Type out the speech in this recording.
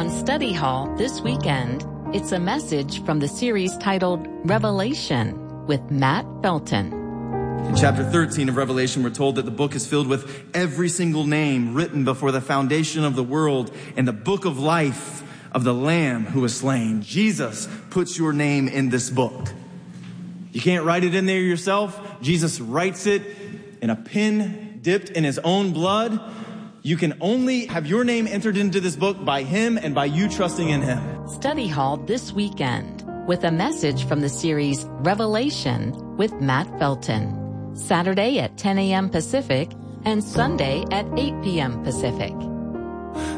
On Study Hall this weekend, it's a message from the series titled Revelation with Matt Felton. In chapter 13 of Revelation, we're told that the book is filled with every single name written before the foundation of the world and the book of life of the Lamb who was slain. Jesus puts your name in this book. You can't write it in there yourself. Jesus writes it in a pen dipped in his own blood. You can only have your name entered into this book by him and by you trusting in him. Study Hall this weekend with a message from the series Revelation with Matt Felton. Saturday at 10 a.m. Pacific and Sunday at 8 p.m. Pacific.